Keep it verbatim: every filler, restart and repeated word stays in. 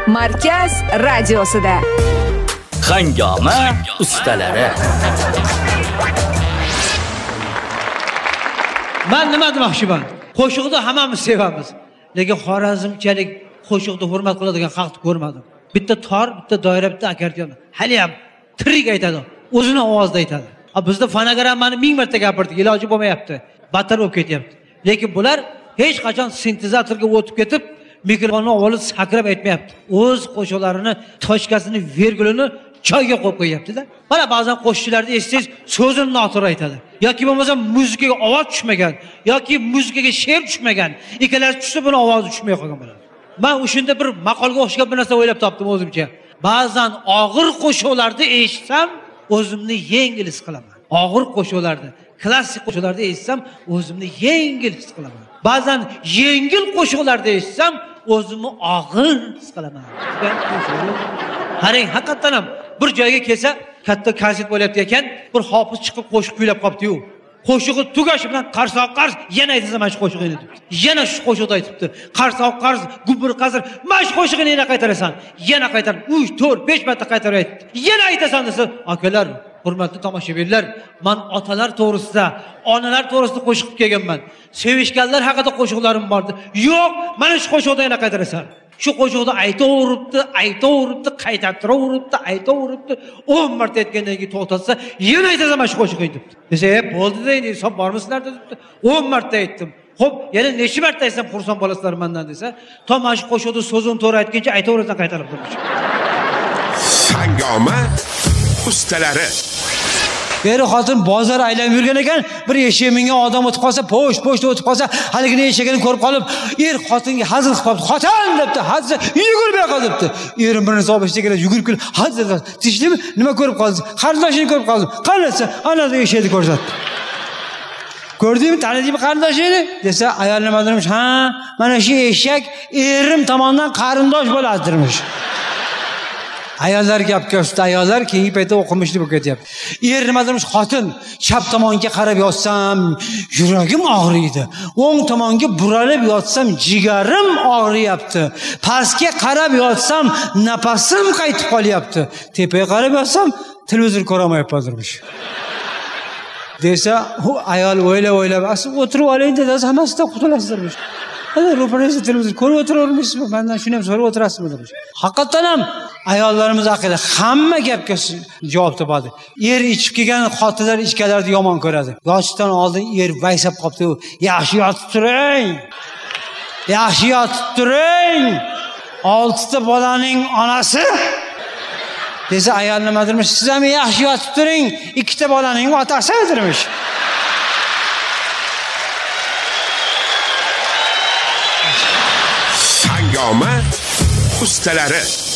Markaz radiosida. Hangoma ustalari. Men nima demoqchiman? Qo'shiqni hammamiz sevamiz. Lekin xorazmchalik qo'shiqni hurmat qiladigan xalqni ko'rmadim. Bitta tor, bitta doira, bitta akordeon. Hali ham tirik aytadi. O'zini ovozda aytadi. Bizda fonogrammani ming marta gapirdik, iloji bo'lmayapti. Battar bo'lib ketyapti. Lekin bular hech qachon sintezatorga o'tib ketib, mikrofonni olib sakrab aytmayapti. O'z qo'shiqlarini, tochkasini, virgulini joyga qo'yib qo'yapti-da. Mana ba'zan qo'shiqchilarni eshitsangiz, so'zini noto'g'ri aytadi. Yoki bo'lmasa muzikaga ovoz tushmagan, yoki muzikaga she'r tushmagan. Ikkalasi tushsa buni ovozi tushmay qolgan bo'ladi. Men o'shunda bir maqolga o'xshagan bir narsa o'ylab topdim o'zimcha. Ba'zan og'ir qo'shiqlarni eshitsam, o'zimni yengil his qilaman. Og'ir qo'shiqlarni, klassik qo'shiqlarni eshitsam, o'zimni yengil his qilaman. Ba'zan yengil qo'shiqlarni eshitsam, o'zimni og'ir his qilaman. Qarang, haqiqatan ham bir joyga kelsa, katta konsert bo'layapti ekan, bir hofiz chiqib qo'shiq kuylab qopti-yu. Qo'shig'i tugashi bilan qarsoq qarz yana aytsa mana shu qo'shig'ini debdi. Yana shu qo'shiqni aytibdi. Qarsoq qarz, gubur qazir, mana shu qo'shig'ini yana qaytarasan. Yana qaytar, uch, to'rt, besh marta qaytarib aytdi. Yana aytasan desa, akalar, hurmatli tomoshabinlar, men otalar to'g'risida, onalar to'g'risida qo'shiq kelganman. Sevishganlar haqida qo'shiqlarim bordi. Yo'q, mana shu qo'shiqni yana qaytarasan. Shu qo'shiqni aytaveribdi, aytaveribdi, qaytartiribdi, aytaveribdi. o'n marta aytgandan keyin to'xtatsa, yana aytasan mana shu qo'shiqni debdi. Desa, "Bo'ldi-da, endi hisob bormisizlar?" debdi. o'n marta aytdim. Xo'p, yana necha marta aytsam xursand bo'lasizlar mendan desa, "To mana shu qo'shiqni so'zini to'g'ri aytguncha aytaverasan, qaytarib turmush." Hangoma ustalari. Beri xotin bozor aylanib yurgan ekan, bir eshik mingan odam o'tib qolsa, po'sh po'shda o'tib qolsa, haligini eshigini ko'rib qolib, er xotinga hazil qilib qoldi. "Xotin!" debdi, "Hazil, yugurib yoqa" debdi. Erim birini sobishga kelib yugurib kelib, "Hazil, tishlimi? Nima ko'rib qoldingiz?" "Qarindoshini ko'rib qoldim." "Qanday?" "Ana eshikni ko'rsatdi." "Ko'rdingmi, tanidingmi qarindoshini?" desa, ayol nima demiş? "Ha, mana shu eshak erim tomonidan qarindosh bo'ladirmish." Ayollar gapga usta, ayollar keyingi paytda o'qimishli bo'lib ketyapti. Er nima demiş? "Xotin, chap tomonga qarab yotsam, yuragim og'riydi. O'ng tomonga buralib yotsam, jigarim og'riyapti. Pastga qarab yotsam, nafasim qaytib qolyapti. Tepaga qarab yotsam, televizor ko'ramayapman" demiş. Desa, u ayol o'ylab-o'ylab, "Asl o'tirib oling" dedi, "Hammasidan qutulasiz" demiş. Hadi ro'paringizda televizor ko'rib o'tiravermaysizmi? Mendan shuni ham so'rab o'tirasizmi demiş. Haqiqatan ham ayollarimiz haqida hamma gapga javob topadi. Er ichib kelgan xotinlar ichkalarni yomon ko'radi. Yoshdan oldin er vaysab qopti, "Yaxshi yotib turing. Yaxshi yotib turing. oltita bolaning onasi" desa, ayol nima demiş? "Siz ham yaxshi yotib turing. ikkita bolaning otasi" demiş. Hangoma ustalari.